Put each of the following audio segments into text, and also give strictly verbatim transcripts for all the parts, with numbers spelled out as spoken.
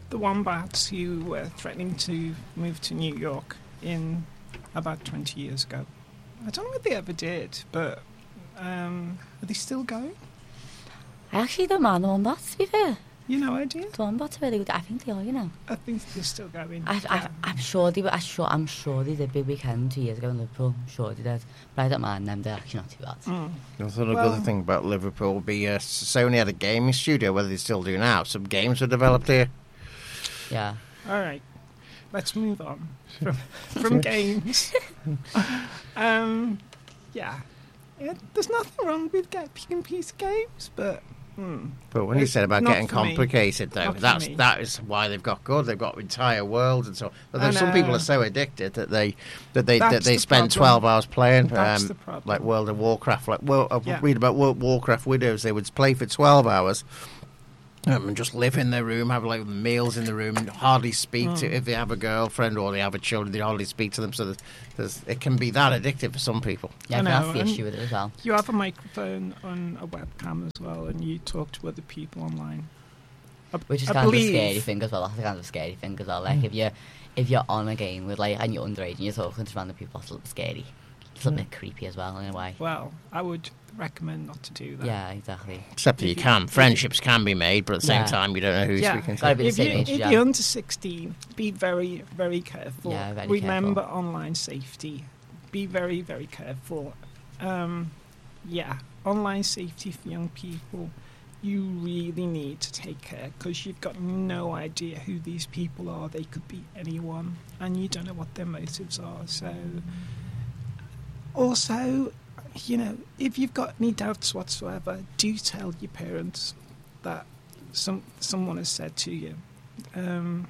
the wombats who were threatening to move to New York in about twenty years ago. I don't know what they ever did, but um, are they still going? I actually don't mind the wombats, to be fair. You know, idea? The wombats are really good. I think they are, you know. I think they're still going. I, I, yeah. I'm sure they were. I'm sure, I'm sure they did big weekend two years ago in Liverpool. I'm sure they did. But I don't mind them. They're actually not too bad. Mm. I thought a Well- good thing about Liverpool would be uh, Sony had a gaming studio, whether they still do now. Some games were developed here. Yeah. All right, let's move on from, from games. um, yeah. yeah, there's nothing wrong with get picking piece games, but hmm, But when you It's said about not getting for me. complicated, though, Not for that's me. that is why they've got good. They've got entire worlds and so. But I then some people know. are so addicted that they that they that That's they the spend problem. twelve hours playing, That's um, the problem. like World of Warcraft. Like, well, I Yeah. read about World Warcraft widows. They would play for twelve hours. Um, and just live in their room, have like meals in the room, and hardly speak to Mm. if they have a girlfriend or they have a children. They hardly speak to them, so there's, there's, it can be that addictive for some people. Yeah, I I think know, that's the and- issue with it as well. you have a microphone on a webcam as well, and you talk to other people online. I, Which is I kind of a believe, scary thing as well. That's kind of a scary thing as well. Like if you if you're on a game with like and you're underage and you're talking to random people, that's a little bit scary. It's a little bit creepy as well in a way. Well, I would recommend not to do that. Yeah, exactly. Except that you If you- can. Friendships can be made, but at the same Yeah. time, you don't know who you're Yeah. speaking Gotta to. be the If, same you, age, if yeah. you're under sixteen, be very, very careful. Yeah, very Remember careful. online safety. Be very, very careful. Um, yeah, online safety for young people. You really need to take care because you've got no idea who these people are. They could be anyone, and you don't know what their motives are. So, also, you know, if you've got any doubts whatsoever, do tell your parents that some someone has said to you. Um,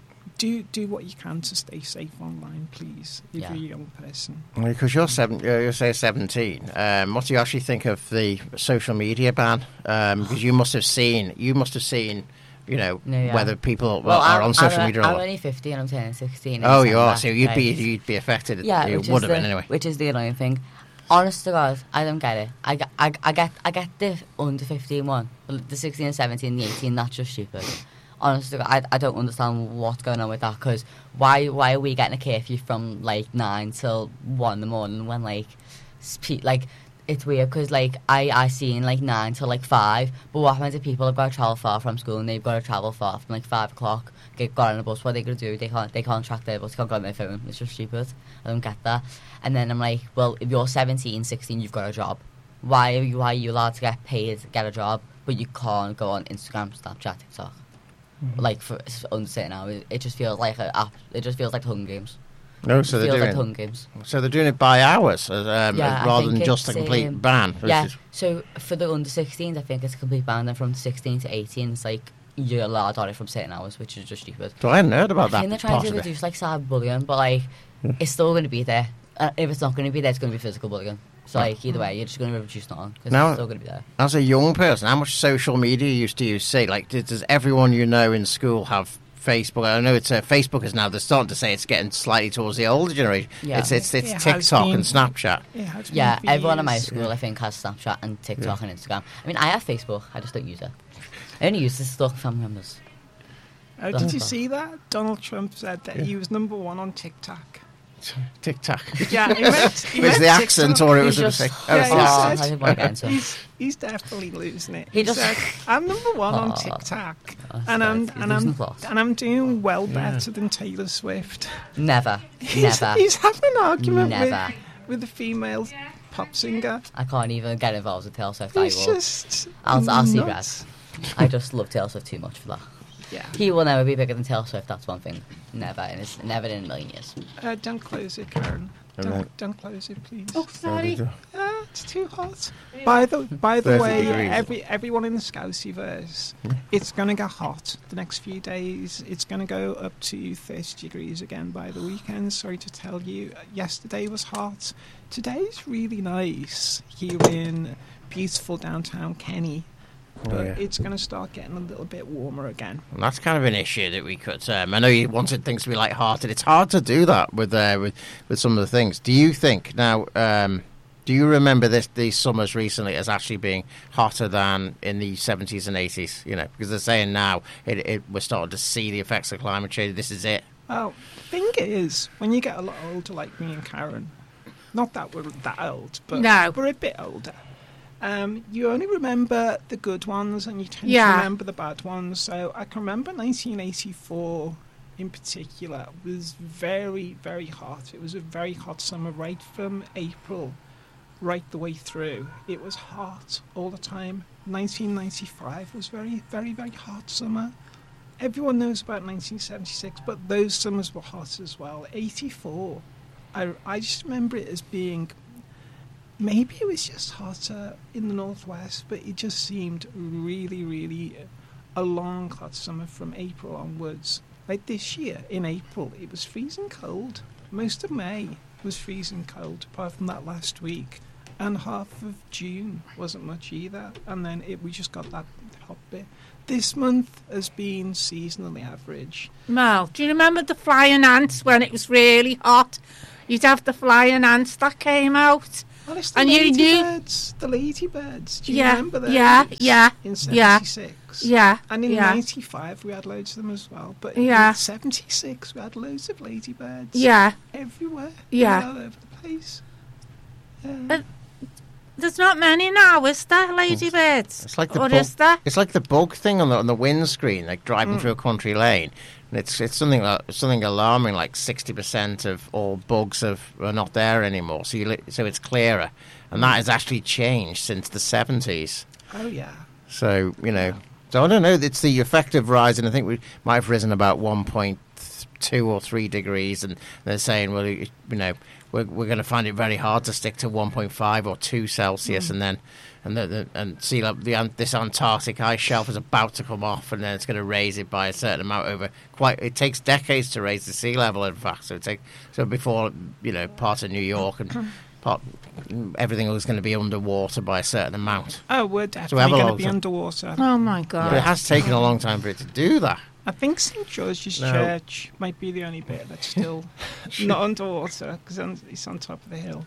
do do what you can to stay safe online, please. If Yeah. you're a young person. Because you're seven, uh, you say seventeen. Um, what do you actually think of the social media ban? Because you must have seen, you must have seen, you know, No, yeah. whether people Well, are I'm, on social I'm, media or I'm not. only fifty and I'm turning sixteen. in Oh, you December, are. So you'd be right? you'd be affected. Yeah, you which would is have the, been anyway. Which is the annoying thing. Honest to God, I don't get it. I, get- I, I get I get the under fifteen one, but the sixteen and seventeen, the eighteen, that's just stupid. Honest to God, I, I don't understand what's going on with that, because why why are we getting a curfew from like nine till one in the morning when like spe- like it's weird, because like I I seen like nine till like five, but what happens if people have got to travel far from school and they've got to travel far from like five o'clock, get got on a bus? What are they gonna do? They can't they can't track their bus, they can't go on their phone. It's just stupid. I don't get that. And then I'm like, well, if you're seventeen, sixteen, you've got a job. Why are you why are you allowed to get paid to get a job, but you can't go on Instagram, Snapchat, TikTok? Mm-hmm. Like for under certain hours, it just feels like a app. It just feels like the Hunger Games. No, so it they're feels doing like the Hunger Games. so they're doing it by hours, uh, um, Yeah, I rather think than just a it's, complete um, ban. which Yeah. is- So for the under sixteens, I think it's a complete ban. And from sixteen to eighteen, it's like you're allowed on it from certain hours, which is just stupid. So I hadn't heard about I that think they're trying part to of it. reduce like cyberbullying, but like it's still going to be there. Uh, if it's not going to be there, it's going to be physical bullying. So like either way, you're just going to reduce it on because Now- it's still going to be there. As a young person, how much social media used to you see? Like, does, does everyone you know in school have Facebook? I know it's uh, Facebook is now. They're starting to say it's getting slightly towards the older generation. Yeah. It's it's, it's It has TikTok been. and Snapchat. It has been Yeah, for everyone in my years. school I think has Snapchat and TikTok and Instagram. I mean, I have Facebook, I just don't use it. I only use it to stalk family members. Oh, did you see that? Donald Trump said that he was number one on TikTok. TikTok. Yeah, he meant, he Was meant the accent TikTok. or it was He's a just- mistake? Yeah, Oh, he it's Oh, not. I said- didn't want to get into it. He's, he's definitely losing it. He He, just- said, "I'm number one on Oh, TikTok, that's and I'm bad. He's and losing I'm the plot. and I'm doing well better than Taylor Swift." Never, He's, never. he's having an argument Never. with with a female pop singer. I can't even get involved with Taylor Swift. I He's will. just I'll, I'll see Brad. nuts. I just love Taylor Swift too much for that. Yeah. He will never be bigger than Taylor Swift. That's one thing. Never, in his, never in a million years. Uh, don't close it, Karen. Don't, Alright. don't close it, please. Oh, sorry. Ah, it's too hot. By the by the thirty way, degrees. every everyone in the Scouseyverse, it's going to get hot the next few days. It's going to go up to thirty degrees again by the weekend. Sorry to tell you, yesterday was hot. Today's really nice here in beautiful downtown Kenny. But Oh, yeah. it's going to start getting a little bit warmer again. And that's kind of an issue that we could. Um, I know you wanted things to be light-hearted. It's hard to do that with uh, with with some of the things. Do you think now? Um, Do you remember this these summers recently as actually being hotter than in the seventies and eighties? You know, because they're saying now it, it we're starting to see the effects of climate change. This is it. Well, the thing is, when you get a lot older, like me and Karen, not that we're that old, but No. we're a bit older. Um, you only remember the good ones, and you tend Yeah. to remember the bad ones. So I can remember nineteen eighty-four in particular was very, very hot. It was a very hot summer, right from April right the way through. It was hot all the time. nineteen ninety-five was very, very, very hot summer. Everyone knows about nineteen seventy-six, but those summers were hot as well. eighty-four, I, I just remember it as being, maybe it was just hotter in the northwest, but it just seemed really, really a long hot summer from April onwards. Like this year, in April, it was freezing cold. Most of May was freezing cold, apart from that last week. And half of June wasn't much either. And then it, we just got that hot bit. This month has been seasonally average. Mel, do you remember the flying ants when it was really hot? You'd have the flying ants that came out. Well, it's the And you knew- ladybirds. The ladybirds. Do you Yeah, remember those? yeah, yeah, In yeah. seventy-six. Yeah, And in yeah. ninety-five, we had loads of them as well. But Yeah. in seventy-six, we had loads of ladybirds. Yeah. Everywhere. Yeah. All over the place. Yeah. Uh, There's not many now, is there, ladybirds? It's like the or bug, is there? It's like the bug thing on the on the windscreen, like driving Mm. through a country lane. And it's it's something like, something alarming. Like sixty percent of all bugs have, are not there anymore. So you li- so it's clearer, and that has actually changed since the seventies. Oh, yeah. So you know, so I don't know. It's the effective rise, and I think we might have risen about one point two or three degrees, and they're saying, well, you you know, we're we're going to find it very hard to stick to one point five or two Celsius, Mm. and then and the, the and sea level, the Ant- this Antarctic ice shelf is about to come off, and then it's going to raise it by a certain amount over quite. It takes decades to raise the sea level, in fact. So it take so before you know part of New York and part everything was going to be underwater by a certain amount. Oh, we're have definitely a going to lot be of- underwater. Oh, my But it God. has taken a long time for it to do that. I think Saint George's No. Church might be the only bit that's still not underwater because it's on top of the hill.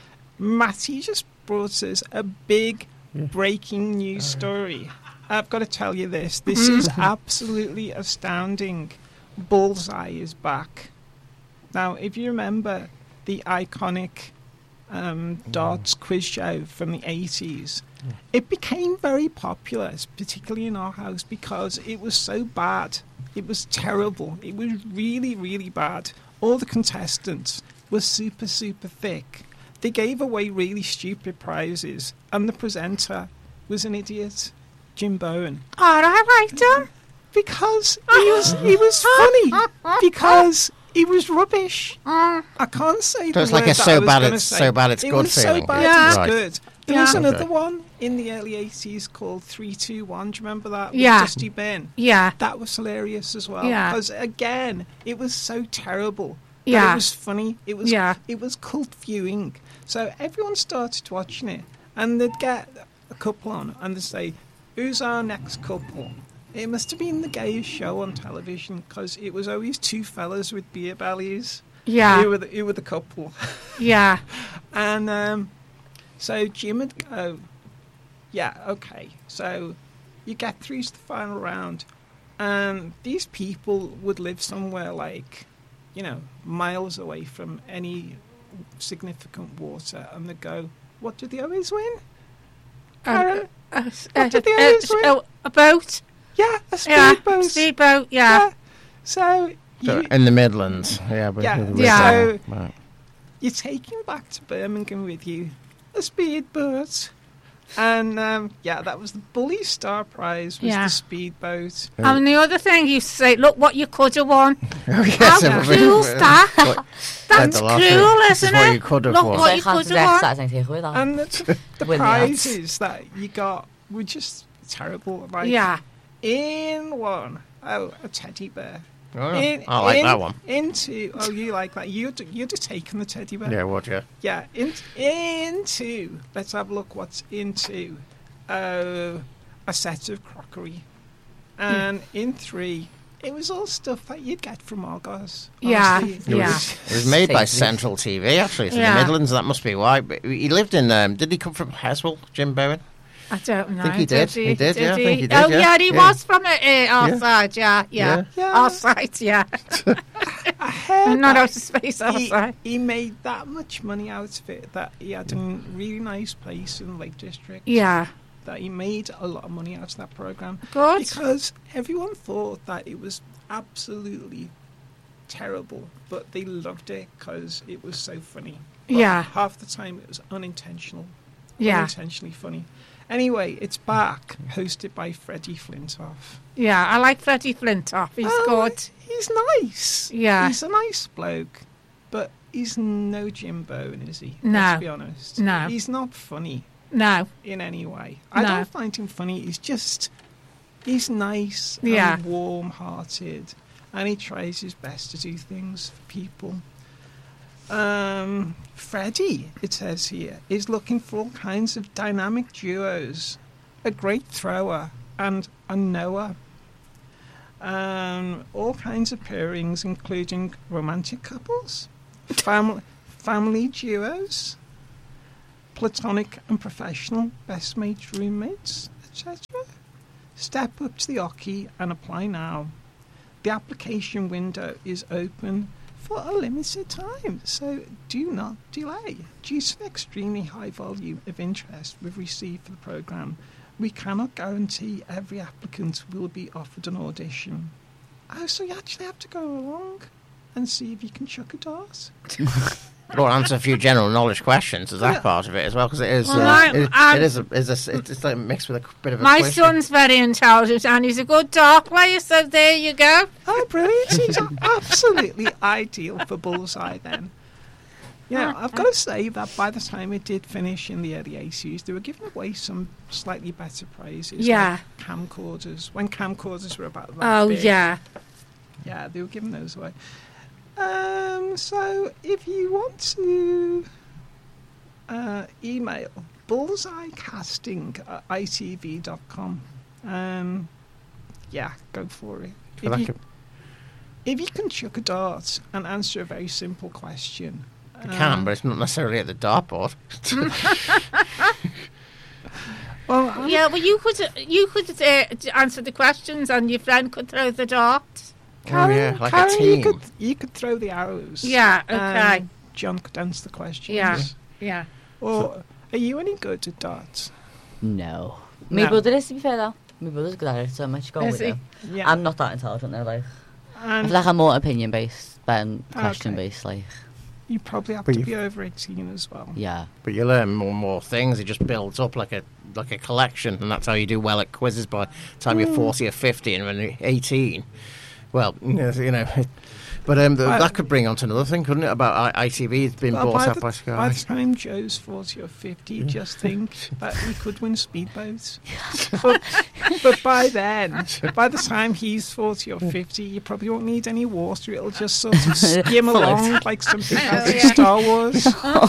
Matty just brought us a big breaking news story. I've got to tell you this. This is absolutely astounding. Bullseye is back. Now, if you remember the iconic um, darts quiz show from the eighties, it became very popular, particularly in our house, because it was so bad. It was terrible. It was really, really bad. All the contestants were super, super thick. They gave away really stupid prizes, and the presenter was an idiot, Jim Bowen, Oh, I liked him. because he was he was funny because he was rubbish. Mm. I can't say So the it's like word it's that so I was bad gonna it's say. so bad it's it good was feeling. so bad Yeah. it's Right. good. There Yeah. was another Okay. one in the early eighties called three two one. Do you remember that? With Yeah. Dusty Ben. Yeah. That was hilarious as well. Yeah. Because again, it was so terrible. But Yeah. It was funny. It was Yeah. it was cult viewing. So everyone started watching it, and they'd get a couple on, and they'd say, "Who's our next couple?" It must have been the gayest show on television because it was always two fellas with beer bellies. Yeah. Who were the, who were the couple? Yeah. And um, so Jim would go, yeah, okay. So you get through to the final round, and these people would live somewhere like, you know, miles away from any significant water, and they'd go, what did they always win? Karen? Uh, What did they always win? oh, a boat? Yeah, a Yeah. speedboat. Speedboat, yeah. So, So you, in the Midlands, yeah, but Yeah. Yeah. So Right. you're taking back to Birmingham with you a speedboat. And um, yeah, that was the Bully Star Prize was Yeah. the speedboat. And the other thing you say, look what you could have won. Oh, yes, How it was- cruel's that? What- That's the lottery. cruel, This is isn't what it? you could have Look won. what They you had could to have rest won. that thing with that. And the, the Win the odds. prizes that you got were just terrible. Like Yeah. in one, oh, a teddy bear. Oh, In, I like in- that one. Into oh, you like that? You'd you'd have taken the teddy bear. Yeah, what, yeah. Yeah, in, into, let's have a look what's into uh, a set of crockery. And in three, It was all stuff that you'd get from Argos. Yeah, honestly. It yeah. was, it was made by Tasty. Central T V, actually. It's in Yeah. the Midlands, that must be why. But he lived in... Um, did he come from Heswell, Jim Bowen? I don't know. think he did. He did, yeah, I think he did, Oh, yeah. yeah, he Yeah. was from uh, uh, our Yeah. side, yeah, yeah. Yeah. Our side, yeah. I heard Not that out of space, our he, side. he made that much money out of it that he had a really nice place in the Lake District. Yeah, That he made a lot of money out of that programme. good. Because everyone thought that it was absolutely terrible, but they loved it because it was so funny. But Yeah. half the time it was unintentional. Yeah, Unintentionally funny. Anyway, it's back, hosted by Freddie Flintoff. yeah, I like Freddie Flintoff. He's Oh, good. He's nice. Yeah. He's a nice bloke, but he's no Jim Bowen, is he? No. Let's be honest. No. He's not funny No, in any way. I No. don't find him funny. He's just, he's nice Yeah. and warm-hearted, and he tries his best to do things for people. Um, Freddie, it says here, is looking for all kinds of dynamic duos, a great thrower, and a knower. Um, all kinds of pairings, including romantic couples, fam- family duos, platonic and professional best mates, roommates, et cetera. Step up to the Oki and apply now. The application window is open for a limited time, so do not delay. Due to the extremely high volume of interest we've received for the programme, we cannot guarantee every applicant will be offered an audition. Oh, so you actually have to go along and see if you can chuck a dart? Or answer a few general knowledge questions. Is that Yeah. part of it as well? Because it is. Well, uh, I- it, I- it is. A, is a, it's like mixed with a bit of a. my quiz. son's very intelligent and he's a good dart player, so there you go. Oh, brilliant. He's absolutely ideal for Bullseye then. Yeah, I've got to say that by the time it did finish in the early eighties, they were giving away some slightly better prizes. Yeah. Like camcorders. When camcorders were about that Oh, big. yeah. Yeah, they were giving those away. Um, so if you want to uh, email bullseyecasting at I T V dot com, um, yeah, go for it. I If like you, it. if you can chuck a dart and answer a very simple question. You can, um, but it's not necessarily at the dartboard. Well, I'm- Yeah, well, you could you could uh, answer the questions and your friend could throw the dart. Karen, oh yeah, like Karen, a team. You could, you could throw the arrows. Yeah, okay. and John could answer the questions. Yeah. Yeah. Or are you any good at darts? No. My No. brother is, to be fair, though. My brother's good at it, so much going Is with he? him. Yeah. I'm not that intelligent, though, like. I and feel like I'm more opinion-based than Okay. question-based, like. you probably have But to you- be over eighteen as well. Yeah. But you learn more and more things. It just builds up like a like a collection, and that's how you do well at quizzes. By the time you're forty or fifty, and when you're eighteen, well, you know. You know it, but um, the, I- that could bring on to another thing, couldn't it? About I- ITV being Well, bought by, out the, by by Sky. the time Joe's forty or fifty, you just think that he could win speedboats. but, but by then, by the time he's forty or fifty, you probably won't need any water. It'll just sort of skim along like something out of yeah. Star Wars.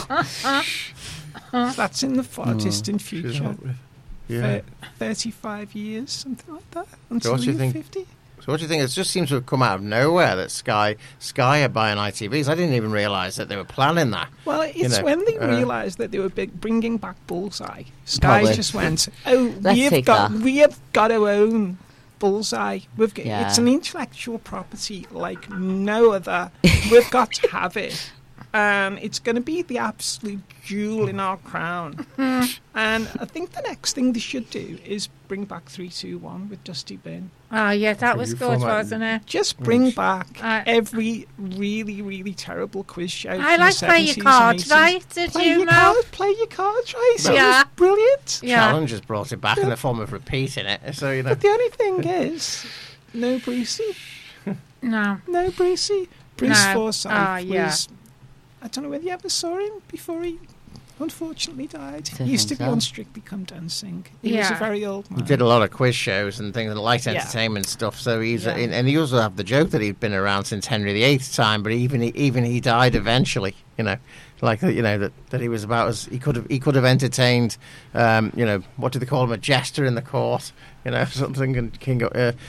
That's in the far distant future. Yeah. Thir- thirty-five years, something like that, until what do you you're think? fifty. So what do you think? It just seems to have come out of nowhere that Sky Sky are buying I T Vs. I didn't even realise that they were planning that. Well, it's know, when they uh, realised that they were big, bringing back Bullseye. Sky Probably. just went, "Oh, Let's we have take got, that." we have got to own Bullseye. We've got, Yeah. It's an intellectual property like no other. We've got to have it, and it's going to be the absolute jewel in our crown." And I think the next thing they should do is bring back three two one with Dusty Byrne. Oh, yeah, that was you good, format- wasn't it? Just bring back Uh, every really, really terrible quiz show. I from the like play your seventies and cards, eighties. right? Did Play you your know? cards, play your cards, right? So Yeah. it was brilliant. Yeah. Challenge has brought it back in the form of repeating it. So you know. But the only thing is, no Brucey, No. no Brucey. Bruce No. Forsyth Ah, yeah. was. I don't know whether you ever saw him before he unfortunately died. Don't He used to think be so. on Strictly Come Dancing. He was a Yeah. very old man. He did a lot of quiz shows and things and light Yeah. entertainment stuff. So he's Yeah. and he also had the joke that he'd been around since Henry the Eighth's time, but even he, even he died eventually. You know, like you know that, that he was about as he could have he could have entertained. Um, you know, what do they call him? A jester in the court. You know, something and King. Uh,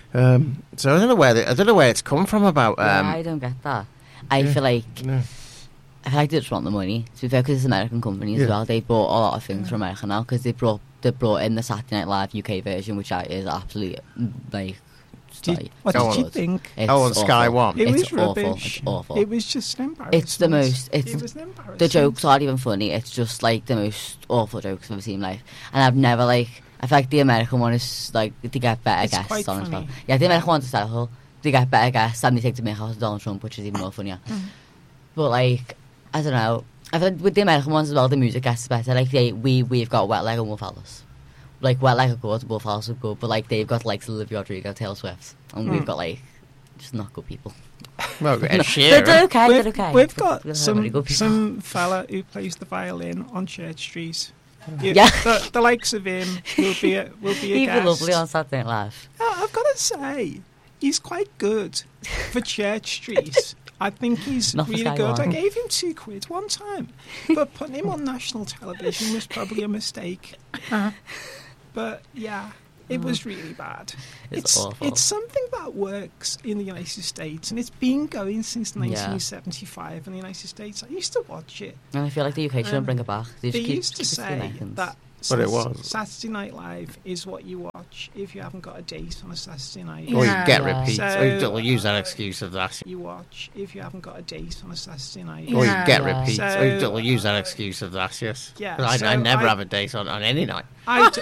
Um, so I don't know where the, I don't know where it's come from about. Um, yeah, I don't get that. I yeah, feel like no. I feel like they just want the money. To be fair, because it's American companies Yeah. as well. They bought a lot of things from America now because they brought they brought in the Saturday Night Live U K version, which I, is absolutely like. Did, like, what Go did you on. think? It's Oh, on Sky awful. One. It It's was awful. rubbish. It's awful. It was just an embarrassment. It's the most. It's It was an embarrassment. the jokes aren't even funny. It's just like the most awful jokes I've ever seen in life. And I've never like. I feel like the American one is like they get better It's guests quite on as well. funny. Yeah, the American one's terrible. They get better guests and they take the make out of Donald Trump, which is even more funnier. Mm. But like, I don't know. I feel like with the American ones as well, the music gets better. Like they, we we've got Wet Leg and Wolf Alice. Like Wet Leg are good, Wolf Alice are good, but like they've got like Olivia Rodrigo, Taylor Swift, and Mm. we've got like just not good people. Well, Ed No, they're, Sheeran. they're okay. We've, they're okay. we've They're- got they're very some good people. some fella who plays the violin on Church Street. You- Yeah. the, the likes of him will be a, will be a He'd be guest. lovely on Saturday Night Live. Oh, I've got to say, he's quite good for Church Street. I think he's Not for really Sky good. I One. gave him two quid one time, but putting him on national television was probably a mistake. Uh, But yeah, it was really bad. It's awful. it's something that works in the United States, and it's been going since Yeah. nineteen seventy-five in the United States. I used to watch it. And I feel like the U K shouldn't Um, bring it back. They, They just keep, used to keep it the say Americans. that But it Sat- was. Saturday Night Live is what you watch if you haven't got a date on a Saturday night. Or you Yeah. get Yeah. repeats. So, or you don't use that excuse of that. You watch if you haven't got a date on a Saturday night. Or you Yeah. get Yeah. repeats. So- or you don't use that excuse of that, yes. Yeah, 'Cause I, so I never I- have a date on, on any night. I, d-